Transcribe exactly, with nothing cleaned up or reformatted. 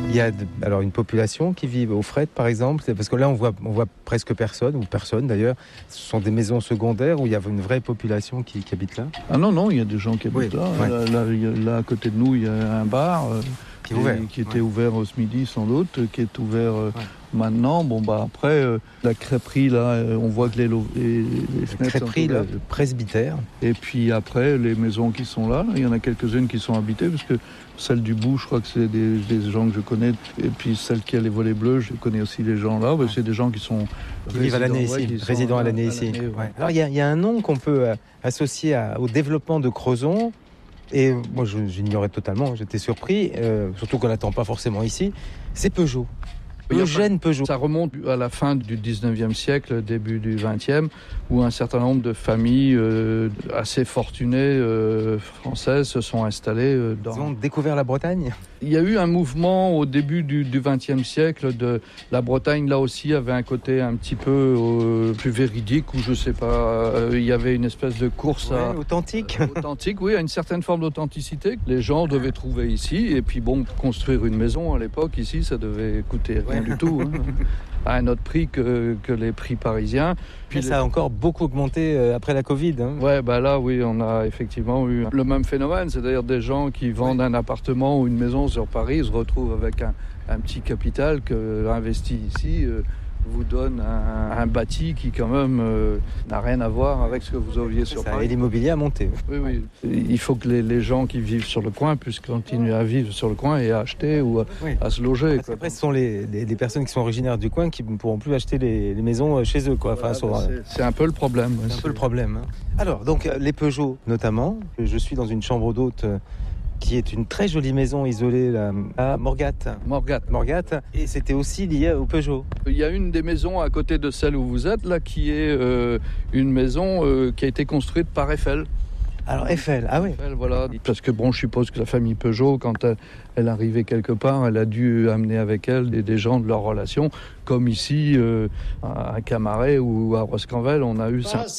Il y a de, alors une population qui vit au Fret, par exemple, c'est parce que là on voit, on voit presque personne, ou personne d'ailleurs. Ce sont des maisons secondaires où il y a une vraie population qui, qui habite là. Ah non, non, il y a des gens qui habitent oui, là. Ouais. Là, là, il y a, là. À côté de nous, il y a un bar euh, qui, est ouvert. Et, qui était ouais. ouvert au midi sans doute, qui est ouvert euh, ouais. maintenant. Bon, bah après, euh, la crêperie, là, euh, on voit que les, lo- les, les fenêtres la crêperie, sont le, le presbytère. Et puis après, les maisons qui sont là, il y en a quelques-unes qui sont habitées, parce que celle du bout, je crois que c'est des, des gens que je connais. Et puis celle qui a les volets bleus, je connais aussi les gens là. Ouais. C'est des gens qui sont qui vivent à l'année ici, ouais, résidents à l'année ici. Ouais. Ouais. Alors il y, y a un nom qu'on peut euh, associer à, au développement de Crozon. Et moi, je, j'ignorais totalement. J'étais surpris, euh, surtout qu'on n'attend pas forcément ici. C'est Peugeot. Eugène Peugeot. Ça remonte à la fin du dix-neuvième siècle, début du vingtième, où un certain nombre de familles euh, assez fortunées euh, françaises se sont installées euh, dans... Ils ont découvert la Bretagne. Il y a eu un mouvement au début du vingtième siècle de la Bretagne. Là aussi, avait un côté un petit peu euh, plus véridique, où je sais pas, euh, il y avait une espèce de course ouais, à, authentique. Euh, authentique, oui, à une certaine forme d'authenticité que les gens devaient trouver ici. Et puis bon, construire une maison à l'époque ici, ça devait coûter rien ouais. du tout, hein, à un autre prix que, que les prix parisiens. Puis ça les... a encore beaucoup augmenté euh, après la Covid. Hein. Ouais, bah là, oui, on a effectivement eu le même phénomène, c'est-à-dire des gens qui vendent ouais. un appartement ou une maison sur Paris se retrouvent avec un, un petit capital que investi ici euh, vous donne un, un bâti qui quand même euh, n'a rien à voir avec ce que vous aviez sur ça, Paris. Et l'immobilier a monté. Oui, oui. Il faut que les, les gens qui vivent sur le coin puissent continuer à vivre sur le coin et à acheter ou à, oui. à se loger. Quoi. Après, ce sont les, les, les personnes qui sont originaires du coin qui ne pourront plus acheter les, les maisons chez eux. Quoi. Enfin, voilà, sur... c'est, c'est un peu le problème. C'est, c'est un peu le problème. Hein. Alors, donc, les Peugeot notamment. Je suis dans une chambre d'hôte qui est une très jolie maison isolée là, à Morgat. Morgat. Morgat. Et c'était aussi lié au Peugeot. Il y a une des maisons à côté de celle où vous êtes, là, qui est euh, une maison euh, qui a été construite par Eiffel. Alors Eiffel, ah oui. Eiffel, voilà. Parce que bon, je suppose que la famille Peugeot, quand elle, elle arrivait quelque part, elle a dû amener avec elle des, des gens de leur relation, comme ici euh, à Camaret ou à Roscanvel, on a eu ça.